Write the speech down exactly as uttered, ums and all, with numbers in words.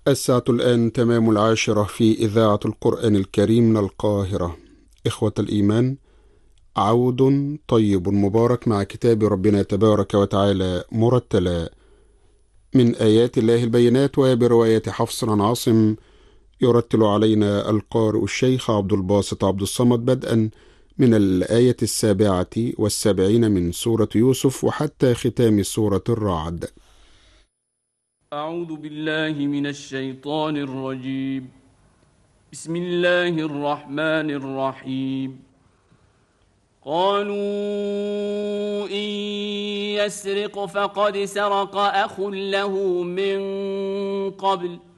الساعة الآن تمام العاشرة في إذاعة القرآن الكريم من القاهرة. إخوة الإيمان، عود طيب مبارك مع كتاب ربنا تبارك وتعالى مرتلا من آيات الله البينات، وبرواية حفص عن عاصم. يرتل علينا القارئ الشيخ عبد الباسط عبد الصمد بدءا من الآية السابعة والسبعين من سورة يوسف وحتى ختام سورة الرعد. أعوذ بالله من الشيطان الرجيم. بسم الله الرحمن الرحيم. قالوا إن يسرق فقد سرق أخ له من قبل